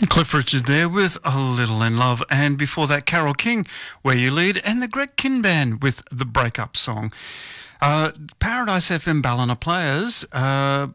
Cliff Richard there with A Little in Love, and before that Carole King, Where You Lead, and the Greg Kihn Band with the Breakup Song. Paradise FM Ballina players, have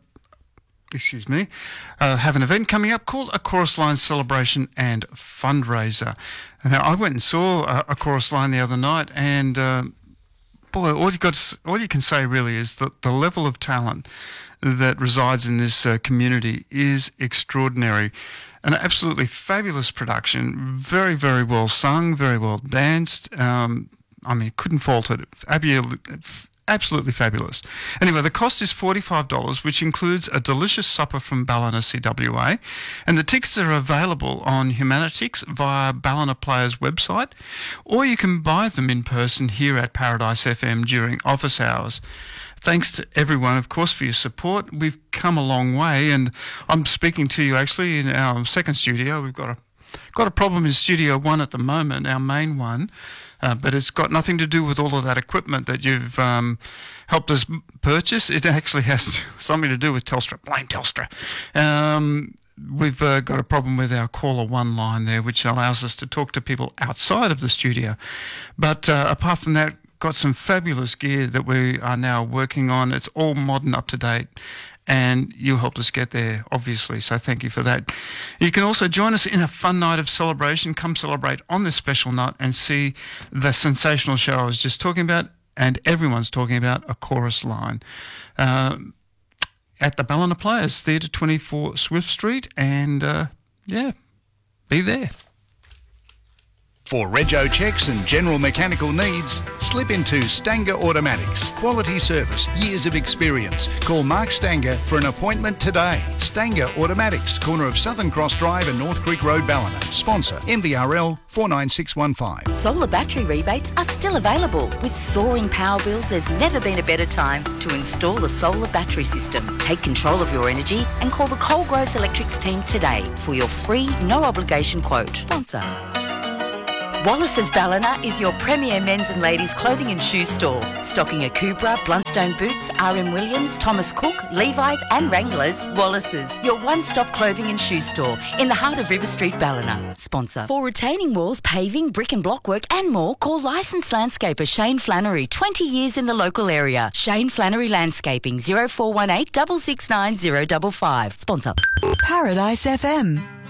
an event coming up called A Chorus Line Celebration and Fundraiser. Now, I went and saw A Chorus Line the other night, and boy, all you can say really is that the level of talent that resides in this community is extraordinary. An absolutely fabulous production, very, very well sung, very well danced. Couldn't fault it. Absolutely fabulous. Anyway, the cost is $45, which includes a delicious supper from Ballina CWA, and the tickets are available on Humanitix via Ballina Players website, or you can buy them in person here at Paradise FM during office hours. Thanks to everyone, of course, for your support. We've come a long way, and I'm speaking to you actually in our second studio. We've got a problem in Studio 1 at the moment, our main one, but it's got nothing to do with all of that equipment that you've helped us purchase. It actually has something to do with Telstra. Blame Telstra. We've got a problem with our caller 1 line there, which allows us to talk to people outside of the studio. But apart from that, got some fabulous gear that we are now working on. It's all modern, up to date, and you helped us get there, obviously, so thank you for that. You can also join us in a fun night of celebration. Come celebrate on this special night and see the sensational show I was just talking about, and everyone's talking about, A Chorus Line. At the Ballina Players, Theatre 24 Swift Street, and be there. For rego checks and general mechanical needs, slip into Stanger Automatics. Quality service, years of experience. Call Mark Stanger for an appointment today. Stanger Automatics, corner of Southern Cross Drive and North Creek Road, Ballina. Sponsor MVRL 49615. Solar battery rebates are still available. With soaring power bills, there's never been a better time to install a solar battery system. Take control of your energy and call the Coalgroves Electrics team today for your free, no obligation quote. Sponsor. Wallace's Ballina is your premier men's and ladies' clothing and shoe store, stocking Akubra, Bluntstone Boots, RM Williams, Thomas Cook, Levi's and Wranglers. Wallace's, your one-stop clothing and shoe store in the heart of River Street, Ballina. Sponsor. For retaining walls, paving, brick and block work and more, call licensed landscaper Shane Flannery, 20 years in the local area. Shane Flannery Landscaping, 0418 669 055. Sponsor. Paradise FM.